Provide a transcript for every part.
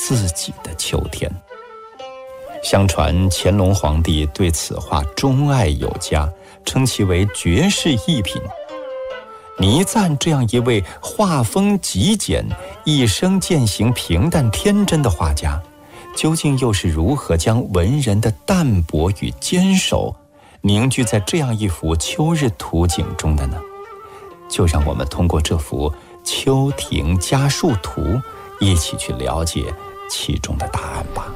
自己的秋天。相传乾隆皇帝对此画钟爱有加，称其为绝世艺品。倪瓒这样一位画风极简、一生渐行平淡天真的画家，究竟又是如何将文人的淡泊与坚守凝聚在这样一幅秋日图景中的呢？就让我们通过这幅《秋亭家树图》一起去了解其中的答案吧。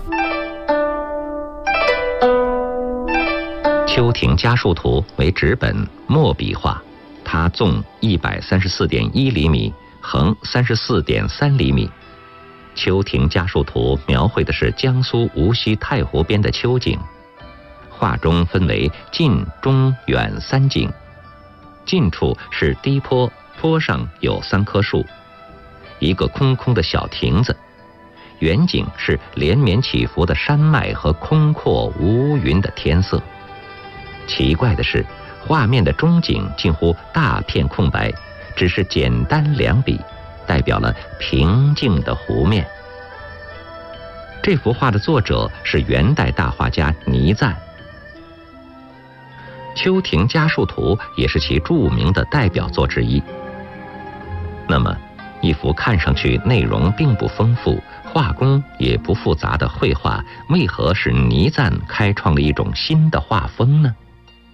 《秋亭家树图》为纸本墨笔画，它纵134.1厘米，横34.3厘米。《秋亭家树图》描绘的是江苏无锡太湖边的秋景，画中分为近、中、远3景。近处是低坡，坡上有3棵树，一个空空的小亭子；远景是连绵起伏的山脉和空阔无云的天色。奇怪的是，画面的中景近乎大片空白，只是简单2笔，代表了平静的湖面。这幅画的作者是元代大画家倪瓒，《秋亭家树图》也是其著名的代表作之一。那么，一幅看上去内容并不丰富、画工也不复杂的绘画，为何使倪瓒开创了一种新的画风呢？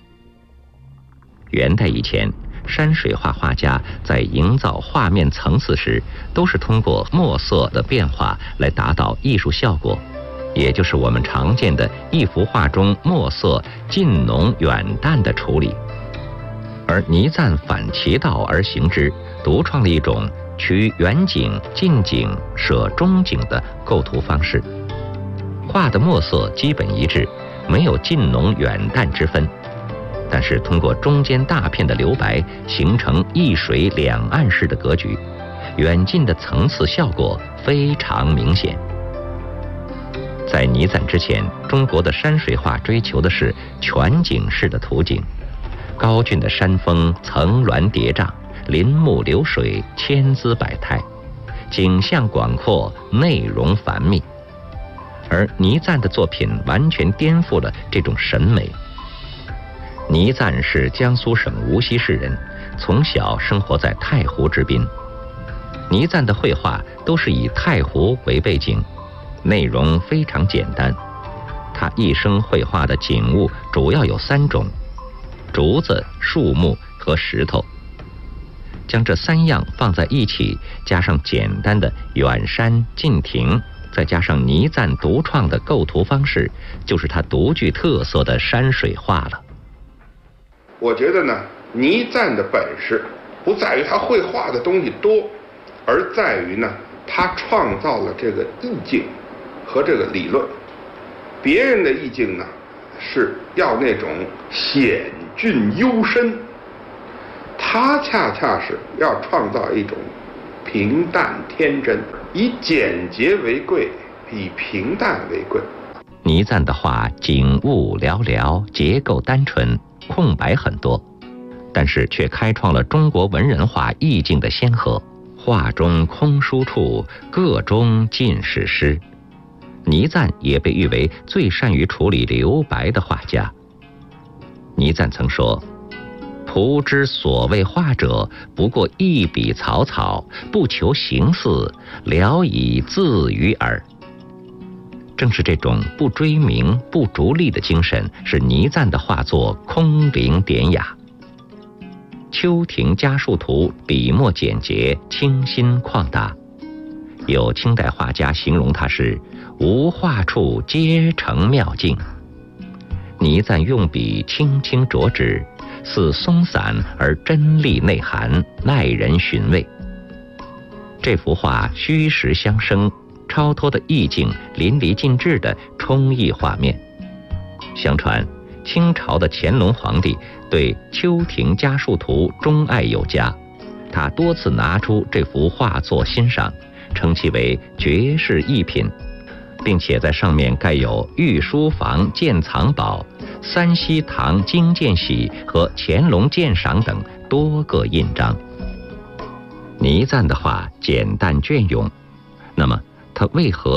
元代以前，山水画画家在营造画面层次时，都是通过墨色的变化来达到艺术效果，也就是我们常见的一幅画中墨色近浓远淡的处理。而倪瓒反其道而行之，独创了一种取远景、近景、舍中景的构图方式。画的墨色基本一致，没有近浓远淡之分，但是通过中间大片的留白，形成一水两岸式的格局，远近的层次效果非常明显。在倪瓒之前，中国的山水画追求的是全景式的图景，高峻的山峰层峦叠嶂，林木流水，千姿百态，景象广阔，内容繁密。而倪瓒的作品完全颠覆了这种审美。倪瓒是江苏省无锡市人，从小生活在太湖之滨。倪瓒的绘画都是以太湖为背景，内容非常简单。他一生绘画的景物主要有3种：竹子、树木和石头。将这3样放在一起，加上简单的远山、近亭，再加上倪瓒独创的构图方式，就是他独具特色的山水画了。 我觉得呢，倪瓒的本事不在于他绘画的东西多，而在于呢，他创造了这个意境和这个理论。别人的意境呢，是要那种险峻幽深，他恰恰是要创造一种平淡天真，以简洁为贵，以平淡为贵。 倪瓒的画景物寥寥，结构单纯，空白很多，但是却开创了中国文人画意境的先河。画中空疏处，个中尽是诗。倪瓒也被誉为最善于处理留白的画家。倪瓒曾说：“仆之所谓画者，不过一笔草草，不求形似，聊以自娱耳。”正是这种不追名、不逐利的精神，使倪瓒的画作空灵典雅。《秋亭家树图》笔墨简洁，清新旷达。有清代画家形容它是无画处皆成妙境。倪瓒用笔轻轻着指，似松散而真丽内涵，耐人寻味。这幅画虚实相生，超脱的意境淋漓尽致地充溢画面。相传清朝的乾隆皇帝对《秋亭家树图》钟爱有加，他多次拿出这幅画作欣赏，称其为绝世艺品，并且在上面盖有御书房鉴藏宝、三希堂经鉴喜和乾隆鉴赏等多个印章。倪瓒的画简淡隽永，那么他为何